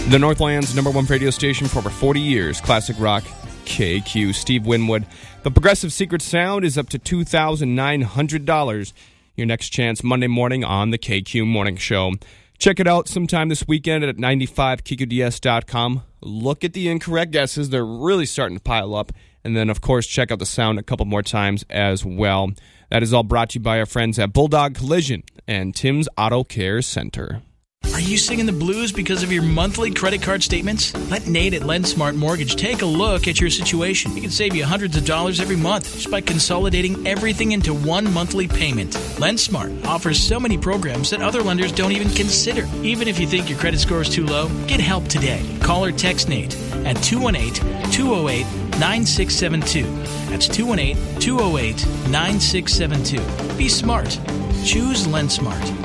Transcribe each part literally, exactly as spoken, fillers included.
The Northland's number one radio station for over forty years, Classic Rock K Q. Steve Winwood. The Progressive Secret Sound is up to two thousand nine hundred dollars. Your next chance Monday morning on the K Q Morning Show. Check it out sometime this weekend at ninety-five K Q D S dot com. Look at the incorrect guesses. They're really starting to pile up. And then, of course, check out the sound a couple more times as well. That is all brought to you by our friends at Bulldog Collision and Tim's Auto Care Center. Are you singing the blues because of your monthly credit card statements? Let Nate at LendSmart Mortgage take a look at your situation. He can save you hundreds of dollars every month just by consolidating everything into one monthly payment. LendSmart offers so many programs that other lenders don't even consider. Even if you think your credit score is too low, get help today. Call or text Nate at two one eight, two oh eight, nine six seven two. That's two one eight, two oh eight, nine six seven two. Be smart. Choose LendSmart.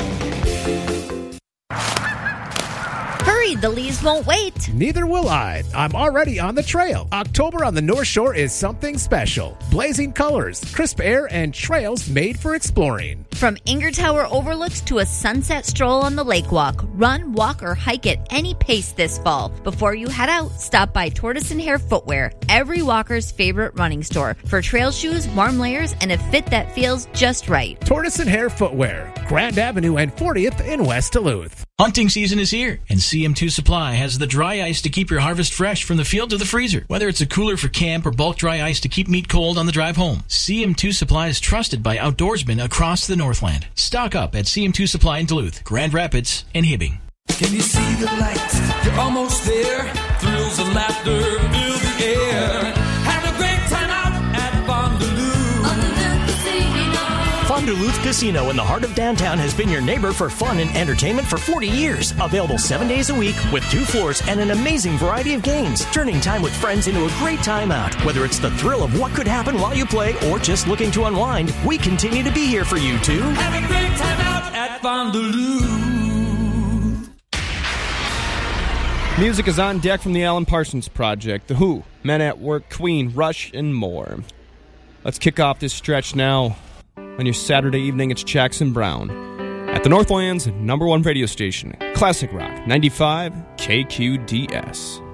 Hurry, the leaves won't wait. Neither will I. I'm already on the trail. October on the North Shore is something special. Blazing colors, crisp air, and trails made for exploring. From Inger Tower overlooks to a sunset stroll on the lake walk, run, walk, or hike at any pace this fall. Before you head out, stop by Tortoise and Hare Footwear, every walker's favorite running store, for trail shoes, warm layers, and a fit that feels just right. Tortoise and Hare Footwear, Grand Avenue and fortieth in West Duluth. Hunting season is here, and C M two Supply has the dry ice to keep your harvest fresh from the field to the freezer. Whether it's a cooler for camp or bulk dry ice to keep meat cold on the drive home, C M two Supply is trusted by outdoorsmen across the Northland. Stock up at C M two Supply in Duluth, Grand Rapids, and Hibbing. Can you see the light? You're almost there. Thrills of laughter fill the air. Have a great time out at Fond du Lac. Fond du Lac Casino in the heart of downtown has been your neighbor for fun and entertainment for forty years. Available seven days a week with two floors and an amazing variety of games. Turning time with friends into a great time out. Whether it's the thrill of what could happen while you play or just looking to unwind, we continue to be here for you too. Have a great time out at Fond du Lac. Music is on deck from the Alan Parsons Project, The Who, Men at Work, Queen, Rush, and more. Let's kick off this stretch now. On your Saturday evening, it's Jackson Brown at the Northland's number one radio station, Classic Rock ninety-five K Q D S.